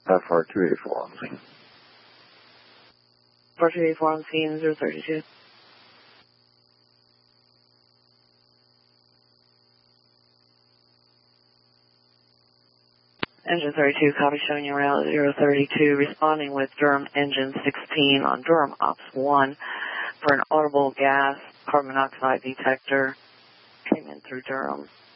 FR284 on scene. FR284 on scene, 032. Engine 32, copy, showing you around 032, responding with Durham Engine 16 on Durham Ops 1 for an audible gas carbon monoxide detector. Came in through Durham.